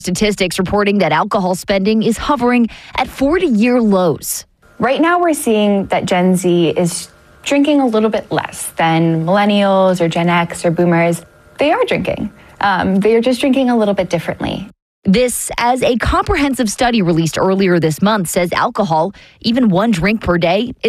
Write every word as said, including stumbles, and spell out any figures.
Statistics reporting that alcohol spending is hovering at forty-year lows. Right now, we're seeing that Gen Z is drinking a little bit less than millennials or Gen X or boomers. They are drinking. Um, they are just drinking a little bit differently. This, as a comprehensive study released earlier this month, says alcohol, even one drink per day, is